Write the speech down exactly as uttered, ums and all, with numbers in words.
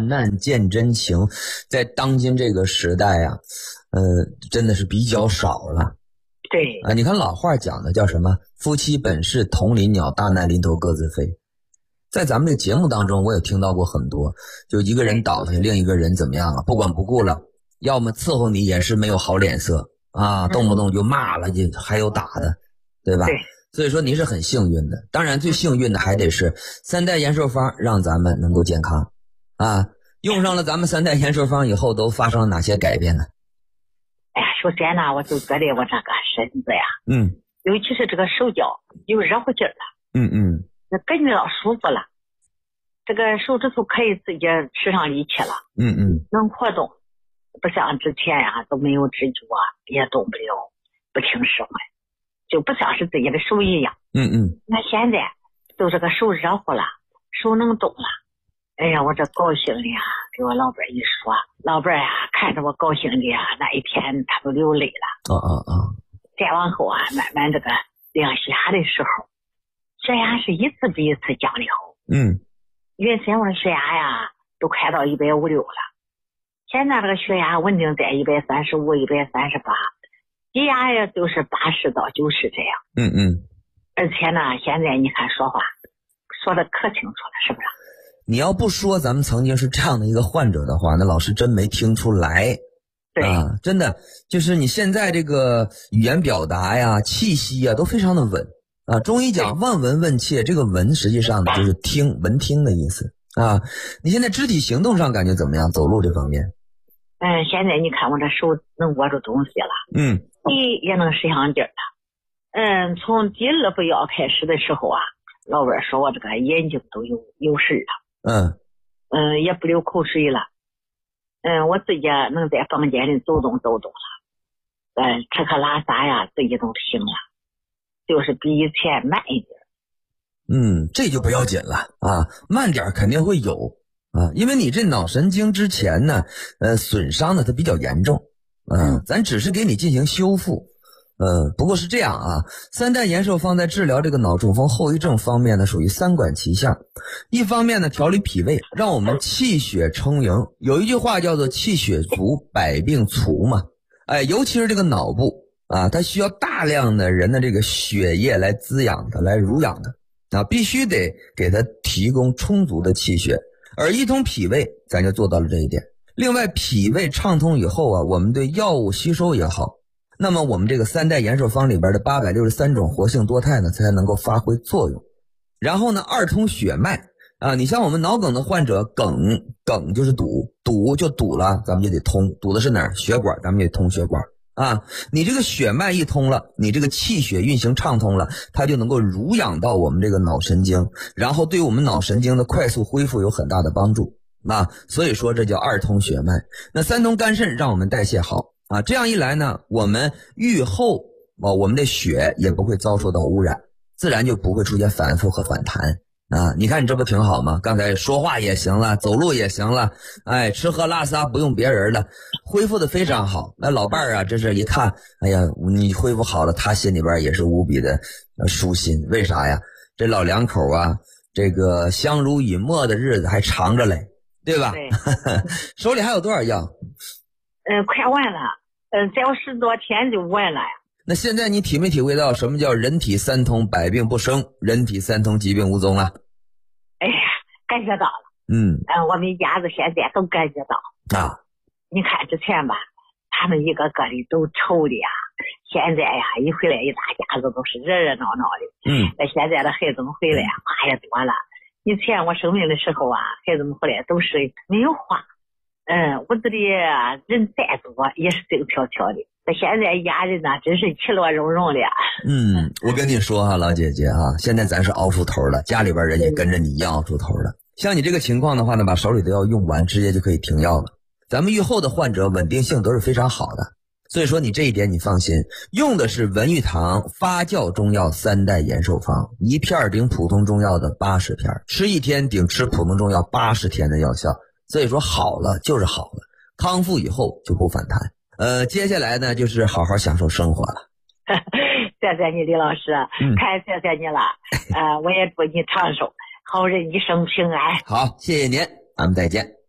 患难见真情，在当今这个时代啊，呃，真的是比较少了。 对啊，你看老话讲的叫什么？夫妻本是同林鸟，大难临头各自飞。在咱们这个节目当中，我也听到过很多，就一个人倒下，另一个人怎么样了，不管不顾了，要么伺候你也是没有好脸色啊，动不动就骂了，就还有打的，对吧？ 对。 所以说您是很幸运的，当然最幸运的还得是三代延寿方让咱们能够健康啊。用上了咱们三代延寿方以后，都发生了哪些改变呢？ 哎呀，首先呢，我就觉得我这个身子呀， 嗯， 尤其是这个手脚有热乎劲儿了， 嗯嗯， 那感觉到舒服了，这个手指头可以自己使上力气了， 嗯嗯， 能活动，不像之前呀、都没有支柱啊，也动不了，不听使唤，就不像是自己的手一样。 嗯嗯， 那现在都这个手热乎了，手能动了，哎呀，我这高兴的呀，给我老伴一说，老伴呀看着我高兴的呀，那一天他都流泪了。 啊啊啊！ 再往后啊，慢慢这个量血压的时候，血压是一次比一次降的好。 嗯， 原先我的血压呀都开到一百五六了，现在这个血压稳定在一百三十五、一百三十八，低压也就是八十到九十这样。 嗯嗯。 而且呢，现在你看说话说的可清楚了，是不是？ 你要不说咱们曾经是这样的一个患者的话，那老师真没听出来。 对啊，真的就是你现在这个语言表达呀、气息呀都非常的稳啊。中医讲望闻问切，这个闻实际上呢就是听，闻听的意思啊。你现在肢体行动上感觉怎么样？走路这方面？ 嗯，现在你看我这手能握住东西了， 嗯， 你也能使上劲儿了。嗯，从第二副药开始的时候啊，老伴说我这个眼睛都有有事了， 嗯嗯，也不流口水了，嗯，我自己能在房间里走动走动了，嗯，吃喝拉撒呀自己都行了，就是比以前慢一点。 嗯，这就不要紧了啊，慢点肯定会有啊，因为你这脑神经之前呢，呃，损伤的它比较严重，嗯、呃，咱只是给你进行修复。呃，不过是这样啊，三代延寿方在治疗这个脑中风后遗症方面呢，属于三管齐下。一方面呢，调理脾胃，让我们气血充盈。有一句话叫做气血足，百病除嘛。哎，尤其是这个脑部啊，它需要大量的人的这个血液来滋养它，来濡养它啊，必须得给它提供充足的气血。而一通脾胃，咱就做到了这一点。另外，脾胃畅通以后啊，我们对药物吸收也好。那么我们这个三代延寿方里边的八百六十三种活性多肽呢，才能够发挥作用。然后呢，二通血脉啊，你像我们脑梗的患者，梗梗就是堵，堵就堵了，咱们就得通，堵的是哪儿？血管，咱们也通血管啊。你这个血脉一通了，你这个气血运行畅通了，它就能够濡养到我们这个脑神经，然后对我们脑神经的快速恢复有很大的帮助啊。所以说这叫二通血脉。那三通肝肾让我们代谢好。啊，这样一来呢，我们愈后啊，我们的血也不会遭受到污染，自然就不会出现反复和反弹啊。你看你这不挺好吗？刚才说话也行了，走路也行了，哎，吃喝拉撒不用别人了，恢复的非常好。那老伴儿啊，这是一看，哎呀，你恢复好了，他心里边也是无比的舒心。为啥呀？这老两口啊，这个相濡以沫的日子还长着嘞，对吧？ 对手里还有多少药？ 嗯，快完了。嗯，再有十多天就完了呀。 那现在你体没体会到什么叫人体三通百病不生，人体三通疾病无踪啊？ 哎呀，感觉到了。 嗯， 嗯，我们一家子现在都感觉到啊。 你看之前吧，他们一个个的都愁的呀，现在呀一回来一大家子都是热热闹闹的。 嗯， 那现在的孩子们回来呀，话也多了。以前我生病的时候啊，孩子们回来都是没有话。嗯，屋子里人再多也是静悄悄的。那现在一家人呢，真是其乐融融的。 嗯，我跟你说哈，老姐姐哈，现在咱是熬出头了，家里边人也跟着你一样熬出头了。像你这个情况的话呢，把手里的药用完，直接就可以停药了。咱们愈后的患者稳定性都是非常好的，所以说你这一点你放心，用的是文玉堂发酵中药三代延寿方，一片顶普通中药的八十片，吃一天顶吃普通中药八十天的药效。所以说好了就是好了，康复以后就不反弹。呃，接下来呢就是好好享受生活了。 谢谢你李老师， 嗯， 太谢谢你了。呃，我也祝你长寿，好人一生平安。 好，谢谢您，咱们再见。